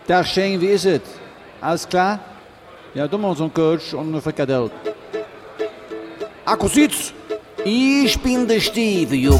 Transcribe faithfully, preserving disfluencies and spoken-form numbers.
Dag Shane, wie is het? Alles klar? Ja, doe maar zo'n Coach und eine Frikadelle. Akkusitz, ich bin der Steve, you